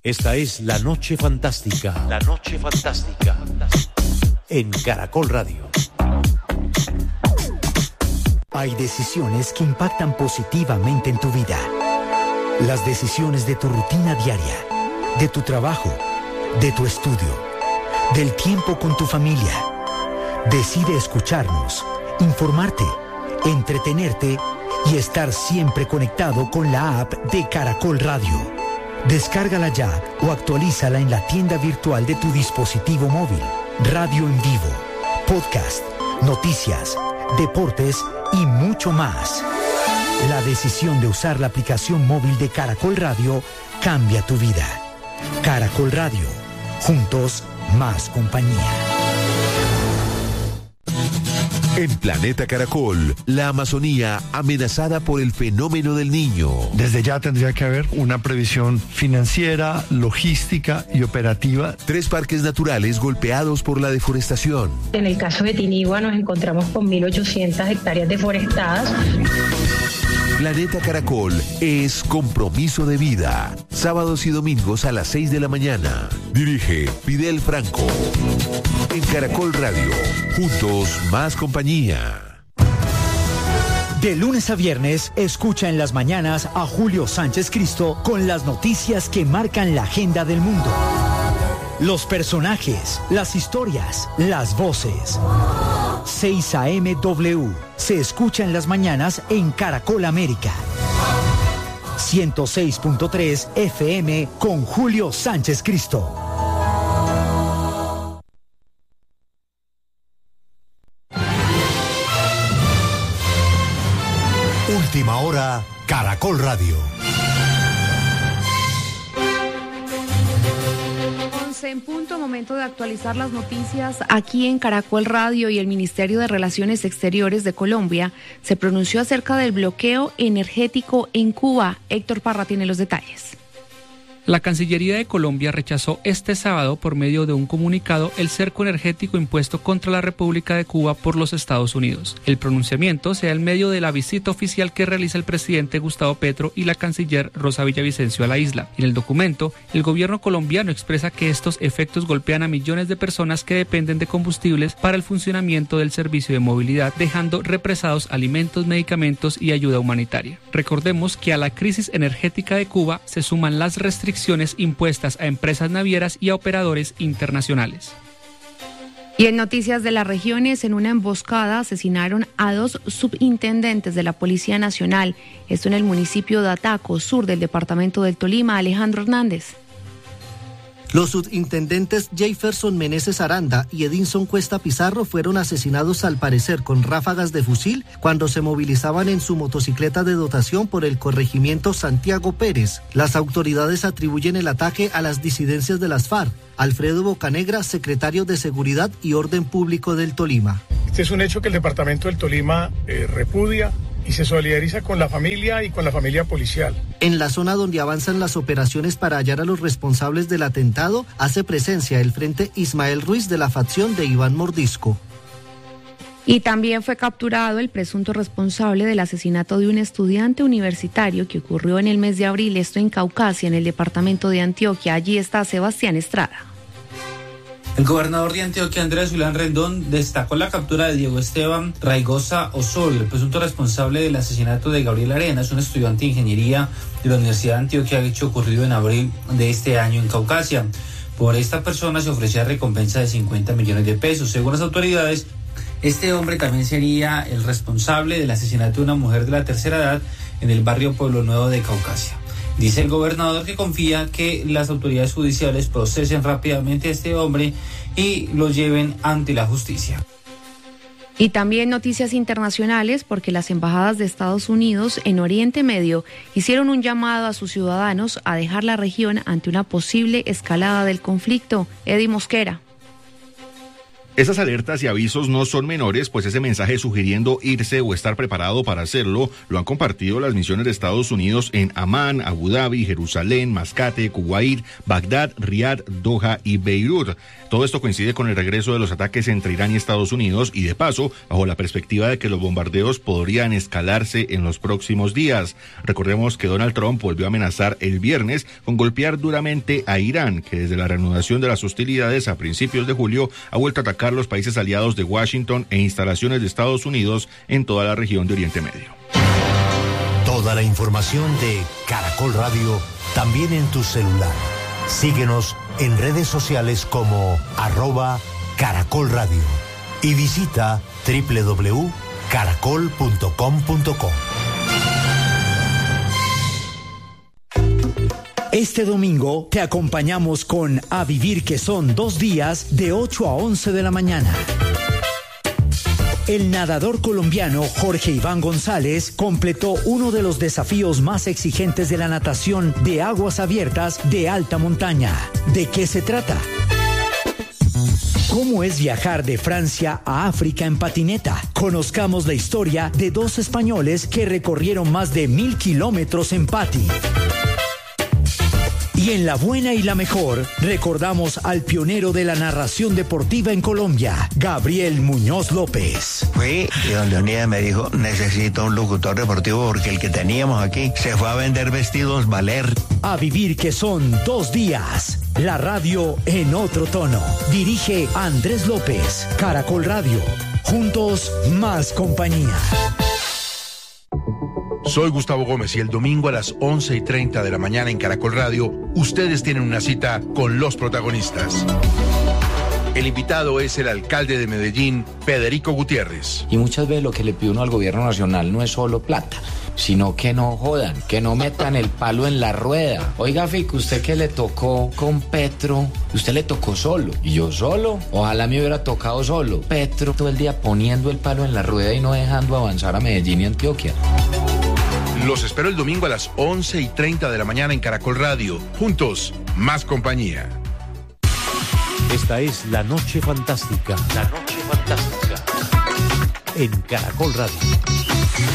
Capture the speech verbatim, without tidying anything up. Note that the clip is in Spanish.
Esta es La Noche Fantástica. La Noche Fantástica. En Caracol Radio. Hay decisiones que impactan positivamente en tu vida. Las decisiones de tu rutina diaria, de tu trabajo, de tu estudio, del tiempo con tu familia. Decide escucharnos, informarte, entretenerte y estar siempre conectado con la app de Caracol Radio. Descárgala ya o actualízala en la tienda virtual de tu dispositivo móvil. Radio en vivo, podcast, noticias, deportes y mucho más. La decisión de usar la aplicación móvil de Caracol Radio cambia tu vida. Caracol Radio, juntos más compañía. En Planeta Caracol, la Amazonía amenazada por el fenómeno del Niño. Desde ya tendría que haber una previsión financiera, logística y operativa. Tres parques naturales golpeados por la deforestación. En el caso de Tinigua nos encontramos con mil ochocientas hectáreas deforestadas. Planeta Caracol es compromiso de vida. Sábados y domingos a las seis de la mañana. Dirige Fidel Franco. En Caracol Radio. Juntos más compañía. De lunes a viernes, escucha en las mañanas a Julio Sánchez Cristo con las noticias que marcan la agenda del mundo. Los personajes, las historias, las voces. seis A M W se escucha en las mañanas en Caracol América. ciento seis punto tres F M con Julio Sánchez Cristo. Última hora, Caracol Radio. En punto, momento de actualizar las noticias aquí en Caracol Radio. Y el Ministerio de Relaciones Exteriores de Colombia se pronunció acerca del bloqueo energético en Cuba. Héctor Parra tiene los detalles. La Cancillería de Colombia rechazó este sábado por medio de un comunicado el cerco energético impuesto contra la República de Cuba por los Estados Unidos. El pronunciamiento se da en medio de la visita oficial que realiza el presidente Gustavo Petro y la canciller Rosa Villavicencio a la isla. En el documento, el gobierno colombiano expresa que estos efectos golpean a millones de personas que dependen de combustibles para el funcionamiento del servicio de movilidad, dejando represados alimentos, medicamentos y ayuda humanitaria. Recordemos que a la crisis energética de Cuba se suman las restricciones impuestas a empresas navieras y a operadores internacionales. Y en noticias de las regiones, en una emboscada asesinaron a dos subintendentes de la Policía Nacional. Esto en el municipio de Ataco, sur del departamento del Tolima. Alejandro Hernández. Los subintendentes Jefferson Meneses Aranda y Edinson Cuesta Pizarro fueron asesinados al parecer con ráfagas de fusil cuando se movilizaban en su motocicleta de dotación por el corregimiento Santiago Pérez. Las autoridades atribuyen el ataque a las disidencias de las FARC. Alfredo Bocanegra, secretario de Seguridad y Orden Público del Tolima. Este es un hecho que el departamento del Tolima eh, repudia y se solidariza con la familia y con la familia policial. En la zona donde avanzan las operaciones para hallar a los responsables del atentado, hace presencia el Frente Ismael Ruiz de la facción de Iván Mordisco. Y también fue capturado el presunto responsable del asesinato de un estudiante universitario que ocurrió en el mes de abril, esto en Caucasia, en el departamento de Antioquia. Allí está Sebastián Estrada. El gobernador de Antioquia, Andrés Zulán Rendón, destacó la captura de Diego Esteban Raigosa Osorio, el presunto responsable del asesinato de Gabriel Arenas, un estudiante de ingeniería de la Universidad de Antioquia, hecho ocurrido en abril de este año en Caucasia. Por esta persona se ofrecía recompensa de cincuenta millones de pesos. Según las autoridades, este hombre también sería el responsable del asesinato de una mujer de la tercera edad en el barrio Pueblo Nuevo de Caucasia. Dice el gobernador que confía que las autoridades judiciales procesen rápidamente a este hombre y lo lleven ante la justicia. Y también noticias internacionales, porque las embajadas de Estados Unidos en Oriente Medio hicieron un llamado a sus ciudadanos a dejar la región ante una posible escalada del conflicto. Eddie Mosquera. Esas alertas y avisos no son menores, pues ese mensaje sugiriendo irse o estar preparado para hacerlo lo han compartido las misiones de Estados Unidos en Amán, Abu Dhabi, Jerusalén, Mascate, Kuwait, Bagdad, Riad, Doha y Beirut. Todo esto coincide con el regreso de los ataques entre Irán y Estados Unidos y, de paso, bajo la perspectiva de que los bombardeos podrían escalarse en los próximos días. Recordemos que Donald Trump volvió a amenazar el viernes con golpear duramente a Irán, que desde la reanudación de las hostilidades a principios de julio ha vuelto a atacar los países aliados de Washington e instalaciones de Estados Unidos en toda la región de Oriente Medio. Toda la información de Caracol Radio también en tu celular. Síguenos en redes sociales como arroba Caracol Radio y visita doble u doble u doble u punto caracol punto com punto co. Este domingo te acompañamos con A Vivir, que son dos días de ocho a once de la mañana. El nadador colombiano Jorge Iván González completó uno de los desafíos más exigentes de la natación de aguas abiertas de alta montaña. ¿De qué se trata? ¿Cómo es viajar de Francia a África en patineta? Conozcamos la historia de dos españoles que recorrieron más de mil kilómetros en pati. Y en La Buena y la Mejor, recordamos al pionero de la narración deportiva en Colombia, Gabriel Muñoz López. Fui y don Leonidas me dijo, necesito un locutor deportivo porque el que teníamos aquí se fue a vender vestidos Valer. A Vivir, que son dos días. La radio en otro tono. Dirige Andrés López. Caracol Radio. Juntos, más compañía. Soy Gustavo Gómez y el domingo a las once y treinta de la mañana en Caracol Radio, ustedes tienen una cita con los protagonistas. El invitado es el alcalde de Medellín, Federico Gutiérrez. Y muchas veces lo que le pide uno al gobierno nacional no es solo plata, sino que no jodan, que no metan el palo en la rueda. Oiga, Fico, usted que le tocó con Petro, usted le tocó solo. Y yo solo, ojalá me hubiera tocado solo. Petro todo el día poniendo el palo en la rueda y no dejando avanzar a Medellín y Antioquia. Los espero el domingo a las once y treinta de la mañana en Caracol Radio. Juntos, más compañía. Esta es La Noche Fantástica. La Noche Fantástica. En Caracol Radio.